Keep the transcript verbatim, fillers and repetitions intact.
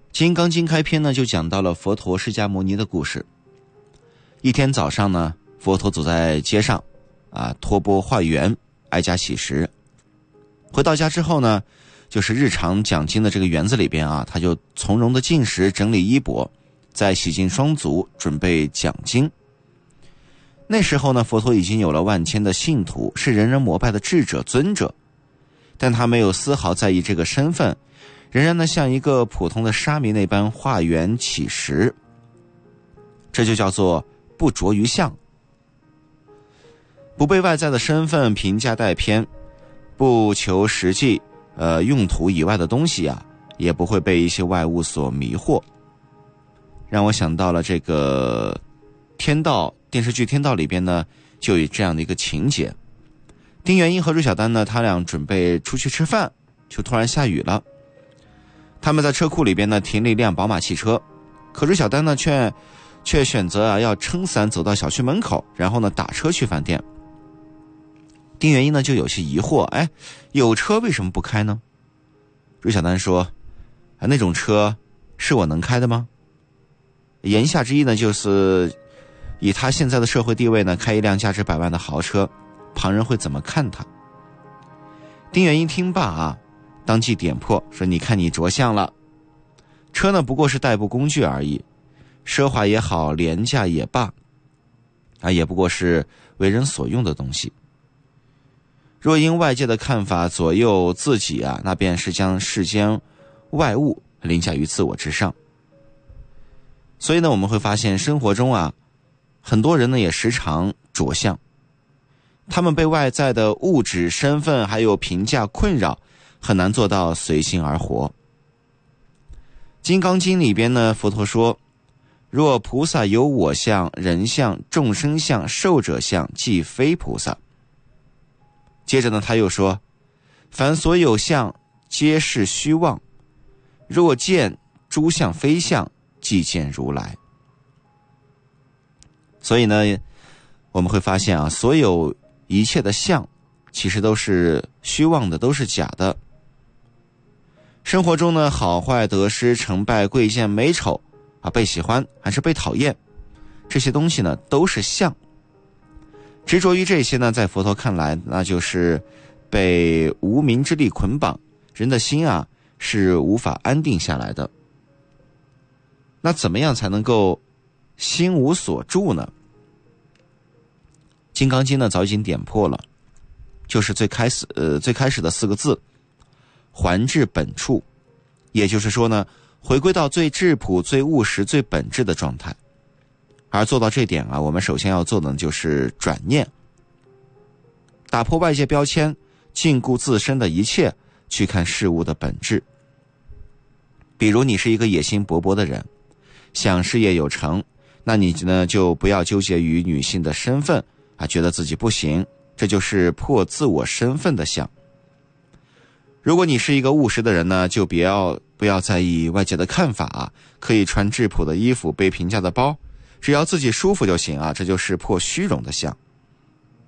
金刚经开篇呢，就讲到了佛陀释迦牟尼的故事。一天早上呢，佛陀走在街上啊，托钵化缘，挨家乞食。回到家之后呢，就是日常讲经的这个园子里边啊，他就从容的进食，整理衣钵，再洗净双足，准备讲经。那时候呢，佛陀已经有了万千的信徒，是人人膜拜的智者尊者，但他没有丝毫在意这个身份，仍然呢像一个普通的沙弥那般化缘乞食。这就叫做不着于相，不被外在的身份评价带偏，不求实际呃用途以外的东西啊，也不会被一些外物所迷惑。让我想到了这个天道电视剧《天道》里边呢，就有这样的一个情节。丁元英和芮小丹呢，他俩准备出去吃饭，就突然下雨了。他们在车库里边呢停了一辆宝马汽车，可芮小丹呢却却选择啊要撑伞走到小区门口，然后呢打车去饭店。丁元英呢就有些疑惑，哎，有车为什么不开呢？芮小丹说，啊，那种车是我能开的吗？言下之意呢，就是以他现在的社会地位呢，开一辆价值百万的豪车，旁人会怎么看他？丁元英听罢啊，当即点破说，你看你着相了，车呢不过是代步工具而已，奢华也好，廉价也罢啊，也不过是为人所用的东西。若因外界的看法左右自己啊，那便是将世间外物凌驾于自我之上。所以呢，我们会发现生活中啊，很多人呢也时常着相，他们被外在的物质、身份还有评价困扰，很难做到随心而活。金刚经里边呢，佛陀说，若菩萨有我相、人相、众生相、寿者相，即非菩萨。接着呢，他又说，凡所有相，皆是虚妄，若见诸相非相，即见如来。所以呢，我们会发现啊，所有一切的相其实都是虚妄的，都是假的。生活中呢，好坏得失成败贵贱美丑啊，被喜欢还是被讨厌，这些东西呢都是相。执着于这些呢，在佛陀看来，那就是被无明之力捆绑，人的心啊是无法安定下来的。那怎么样才能够心无所住呢？金刚经呢早已经点破了，就是最开始呃最开始的四个字，还至本处，也就是说呢，回归到最质朴、最务实、最本质的状态。而做到这点啊，我们首先要做的就是转念，打破外界标签，禁锢自身的一切，去看事物的本质。比如你是一个野心勃勃的人，想事业有成，那你呢就不要纠结于女性的身份啊，觉得自己不行，这就是破自我身份的相。如果你是一个务实的人呢，就别要不要在意外界的看法啊，可以穿质朴的衣服，背平价的包，只要自己舒服就行啊，这就是破虚荣的相。